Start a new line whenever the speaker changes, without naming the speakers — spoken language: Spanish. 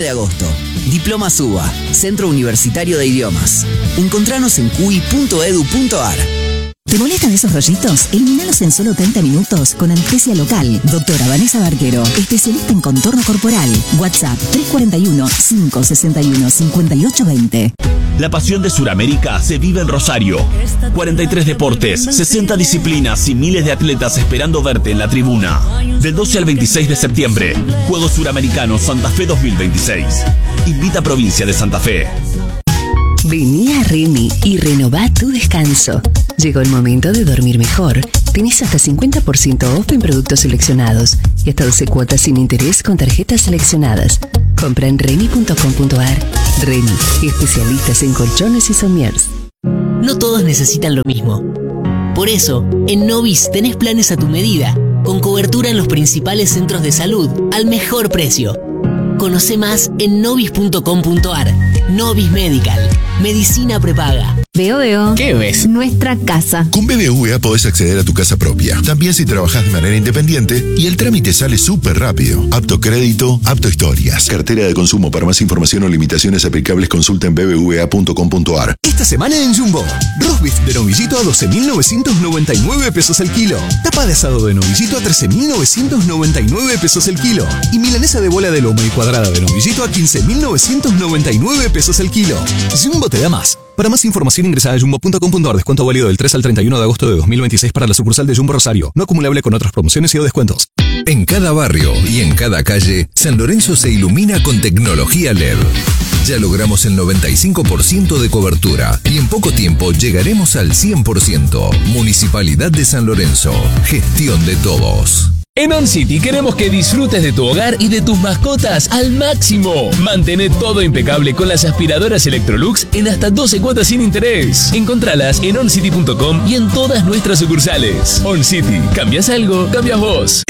de agosto. Diploma SUBA, Centro Universitario de Idiomas. Encontranos en cui.edu.ar.
¿Te molestan esos rollitos? Eliminalos en solo 30 minutos con anestesia local. Doctora Vanessa Barquero, especialista en contorno corporal. WhatsApp 341-561-5820.
La pasión de Sudamérica se vive en Rosario. 43 deportes, 60 disciplinas y miles de atletas esperando verte en la tribuna. Del 12 al 26 de septiembre, Juegos Suramericanos Santa Fe 2026. Invita a Provincia de Santa Fe.
Vení a Remy y renová tu descanso. Llegó el momento de dormir mejor. Tenés hasta 50% off en productos seleccionados y hasta 12 cuotas sin interés con tarjetas seleccionadas. Compra en remy.com.ar. Remy, especialistas en colchones y somiers.
No todos necesitan lo mismo. Por eso, en Novis tenés planes a tu medida, con cobertura en los principales centros de salud, al mejor precio. Conoce más en novis.com.ar. Novis Medical. Medicina prepaga.
Veo.
¿Qué ves?
Nuestra casa.
Con BBVA podés acceder a tu casa propia. También si trabajás de manera independiente y el trámite sale súper rápido. Apto crédito, apto historias. Cartera de consumo. Para más información o limitaciones aplicables consulta en bbva.com.ar.
Esta semana en Jumbo, roast beef de novillito a 12.999 pesos el kilo. Tapa de asado de novillito a 13.999 pesos el kilo. Y milanesa de bola de lomo y cuadrada de novillito a 15.999 pesos el kilo. Jumbo te da más. Para más información ingresa a jumbo.com.ar. Descuento válido del 3 al 31 de agosto de 2026 para la sucursal de Jumbo Rosario. No acumulable con otras promociones y o descuentos.
En cada barrio y en cada calle, San Lorenzo se ilumina con tecnología LED. Ya logramos el 95% de cobertura y en poco tiempo llegaremos al 100%. Municipalidad de San Lorenzo. Gestión de todos.
En OnCity queremos que disfrutes de tu hogar y de tus mascotas al máximo. Mantén todo impecable con las aspiradoras Electrolux en hasta 12 cuotas sin interés. Encontralas en oncity.com y en todas nuestras sucursales. OnCity, ¿cambias algo? Cambias vos.